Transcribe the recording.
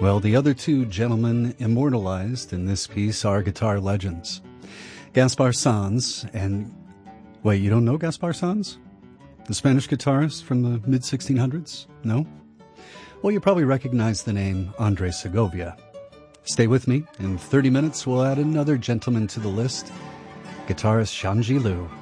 Well, the other two gentlemen immortalized in this piece are guitar legends. Gaspar Sanz and... Wait, you don't know Gaspar Sanz? The Spanish guitarist from the mid-1600s? No? Well, you probably recognize the name Andre Segovia. Stay with me. In 30 minutes, we'll add another gentleman to the list, guitarist Shanji Lu.